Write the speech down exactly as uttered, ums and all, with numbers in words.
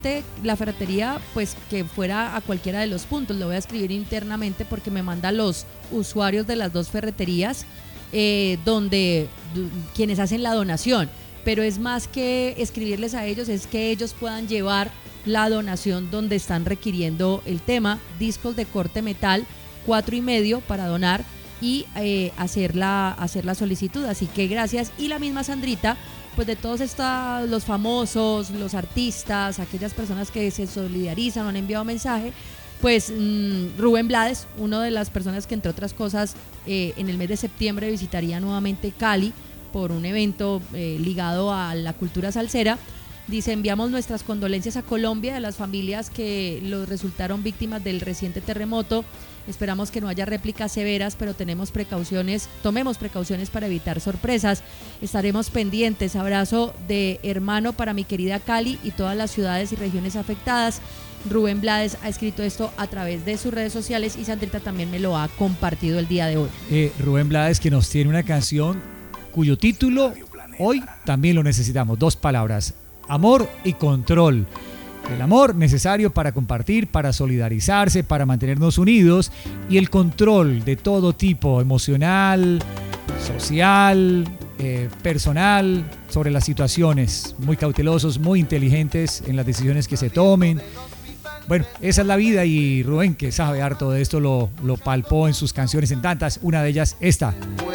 la ferretería, pues que fuera a cualquiera de los puntos. Lo voy a escribir internamente porque me manda los usuarios de las dos ferreterías, eh, donde quienes hacen la donación. Pero es más que escribirles a ellos, es que ellos puedan llevar la donación donde están requiriendo el tema, discos de corte metal, cuatro y medio para donar y eh, hacer, la, hacer la solicitud. Así que gracias. Y la misma Sandrita, pues de todos estos, los famosos, los artistas, aquellas personas que se solidarizan o han enviado mensaje, pues mmm, Rubén Blades, una de las personas que entre otras cosas eh, en el mes de septiembre visitaría nuevamente Cali por un evento eh, ligado a la cultura salsera, dice: enviamos nuestras condolencias a Colombia de las familias que los resultaron víctimas del reciente terremoto. Esperamos que no haya réplicas severas, pero tenemos precauciones, tomemos precauciones para evitar sorpresas. Estaremos pendientes. Abrazo de hermano para mi querida Cali y todas las ciudades y regiones afectadas. Rubén Blades ha escrito esto a través de sus redes sociales y Sandrita también me lo ha compartido el día de hoy. Eh, Rubén Blades, que nos tiene una canción cuyo título hoy también lo necesitamos. Dos palabras: amor y control. El amor necesario para compartir, para solidarizarse, para mantenernos unidos, y el control de todo tipo, emocional, social, eh, personal, sobre las situaciones. Muy cautelosos, muy inteligentes en las decisiones que se tomen. Bueno, esa es la vida, y Rubén, que sabe harto de esto, lo, lo palpó en sus canciones, en tantas, una de ellas esta.